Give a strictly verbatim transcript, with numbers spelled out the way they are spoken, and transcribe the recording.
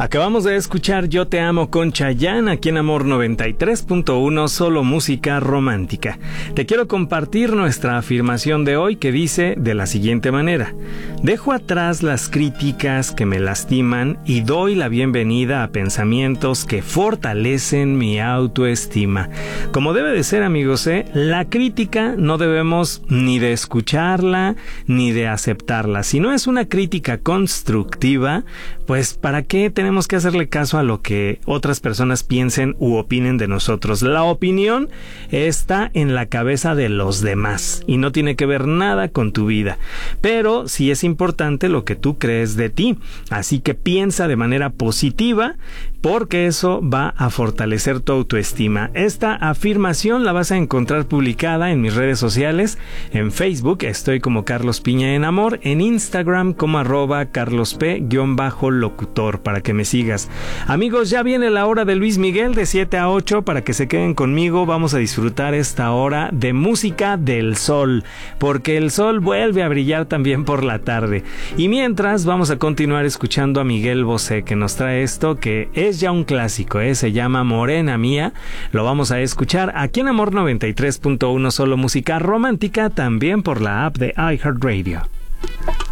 Acabamos de escuchar Yo Te Amo con Chayanne aquí en Amor noventa y tres punto uno, solo música romántica. Te quiero compartir nuestra afirmación de hoy que dice de la siguiente manera: dejo atrás las críticas que me lastiman y doy la bienvenida a pensamientos que fortalecen mi autoestima. Como debe de ser, amigos, ¿eh? La crítica no debemos ni de escucharla ni de aceptarla. Si no es una crítica constructiva, pues ¿para qué tenemos que hacerle caso a lo que otras personas piensen u opinen de nosotros? La opinión está en la cabeza de los demás y no tiene que ver nada con tu vida, pero sí es importante lo que tú crees de ti, así que piensa de manera positiva porque eso va a fortalecer tu autoestima. Esta afirmación la vas a encontrar publicada en mis redes sociales. En Facebook estoy como Carlos Piña en Amor, en Instagram como arroba carlosp-locutor para que me sigas. Amigos, ya viene la hora de Luis Miguel de siete a ocho para que se queden conmigo. Vamos a disfrutar esta hora de música del sol, porque el sol vuelve a brillar también por la tarde. Y mientras vamos a continuar escuchando a Miguel Bosé, que nos trae esto que es ya un clásico, ¿eh? Se llama Morena Mía. Lo vamos a escuchar aquí en Amor noventa y tres punto uno, solo música romántica, también por la app de iHeartRadio.